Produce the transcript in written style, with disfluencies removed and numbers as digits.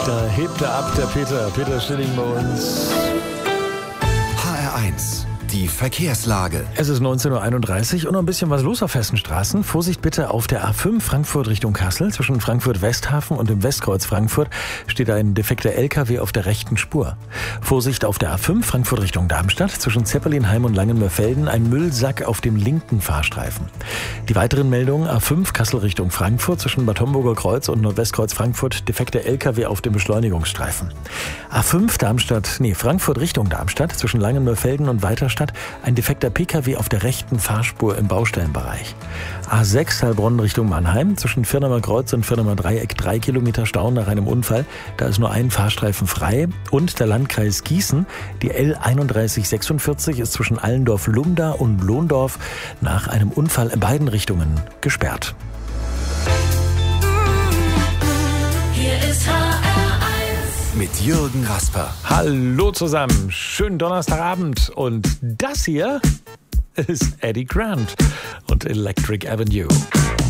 Da hebt er ab, der Peter Schilling bei uns. HR1, die Verkehrslage. Es ist 19.31 Uhr und noch ein bisschen was los auf festen Straßen. Vorsicht bitte auf der A5 Frankfurt Richtung Kassel. Zwischen Frankfurt-Westhafen und dem Westkreuz Frankfurt steht ein defekter LKW auf der rechten Spur. Vorsicht auf der A5 Frankfurt Richtung Darmstadt. Zwischen Zeppelinheim und Langenmörfelden ein Müllsack auf dem linken Fahrstreifen. Die weiteren Meldungen: A5 Kassel Richtung Frankfurt. Zwischen Bad Homburger Kreuz und Nordwestkreuz Frankfurt defekter LKW auf dem Beschleunigungsstreifen. A5 Frankfurt Richtung Darmstadt. Zwischen Langenmörfelden und Weiterstadt ein defekter PKW auf der rechten Fahrspur im Baustellenbereich. A6 Heilbronn Richtung Mannheim. Zwischen Firnamer Kreuz und Firnamer Dreieck 3 Kilometer Stau nach einem Unfall. Da ist nur ein Fahrstreifen frei. Und der Landkreis Gießen. Die L3146 ist zwischen Allendorf-Lumda und Lohndorf nach einem Unfall in beiden Richtungen gesperrt. Hier ist HR1 Mit Jürgen Rasper. Hallo zusammen, schönen Donnerstagabend und das hier ist Eddie Grant und Electric Avenue.